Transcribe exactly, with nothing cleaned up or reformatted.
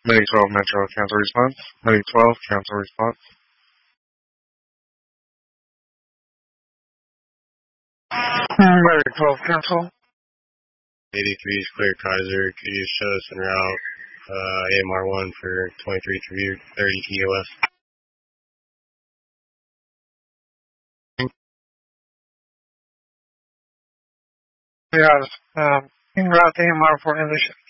Mini twelve Metro, cancel response. Mini twelve, cancel response. Mini twelve, cancel. eighty-three is clear Kaiser. Could you show us en route uh, A M R one for twenty-three Tribute, thirty T O S? Yes, um, en route A M R for English